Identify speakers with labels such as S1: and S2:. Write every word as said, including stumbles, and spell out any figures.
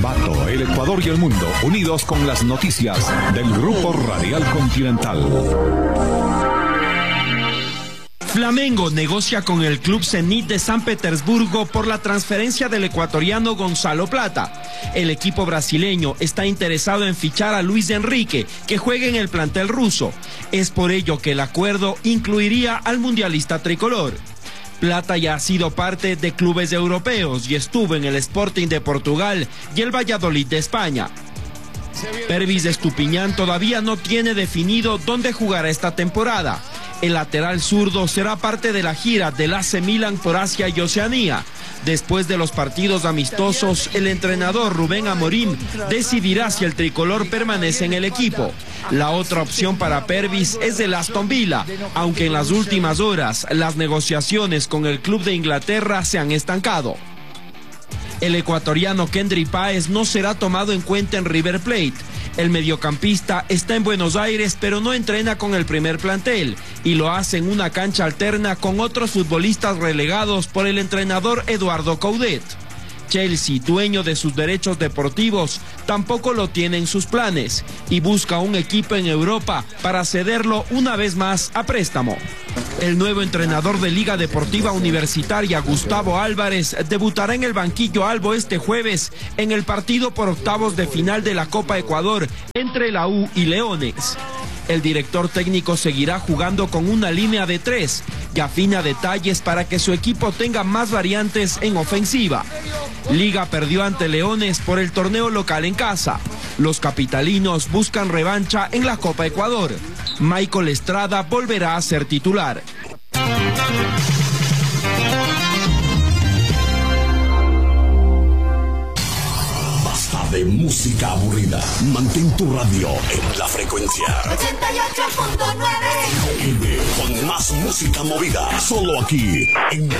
S1: Ambato, el Ecuador y el mundo, unidos con las noticias del Grupo Radial Continental.
S2: Flamengo negocia con el club Zenit de San Petersburgo por la transferencia del ecuatoriano Gonzalo Plata. El equipo brasileño está interesado en fichar a Luis Enrique, que juega en el plantel ruso. Es por ello que el acuerdo incluiría al mundialista tricolor. Plata ya ha sido parte de clubes europeos y estuvo en el Sporting de Portugal y el Valladolid de España. Pervis Estupiñán todavía no tiene definido dónde jugará esta temporada. El lateral zurdo será parte de la gira del A C Milan por Asia y Oceanía. Después de los partidos amistosos, el entrenador Rubén Amorim decidirá si el tricolor permanece en el equipo. La otra opción para Pervis es el Aston Villa, aunque en las últimas horas las negociaciones con el club de Inglaterra se han estancado. El ecuatoriano Kendry Páez no será tomado en cuenta en River Plate. El mediocampista está en Buenos Aires, pero no entrena con el primer plantel y lo hace en una cancha alterna con otros futbolistas relegados por el entrenador Eduardo Coudet. Chelsea, dueño de sus derechos deportivos, tampoco lo tiene en sus planes y busca un equipo en Europa para cederlo una vez más a préstamo. El nuevo entrenador de Liga Deportiva Universitaria, Gustavo Álvarez, debutará en el banquillo albo este jueves en el partido por octavos de final de la Copa Ecuador entre la U y Leones. El director técnico seguirá jugando con una línea de tres y afina detalles para que su equipo tenga más variantes en ofensiva. Liga perdió ante Leones por el torneo local en casa. Los capitalinos buscan revancha en la Copa Ecuador. Michael Estrada volverá a ser titular.
S3: De música aburrida. Mantén tu radio en la frecuencia
S4: ochenta y ocho punto nueve.
S3: Con más música movida. Solo aquí en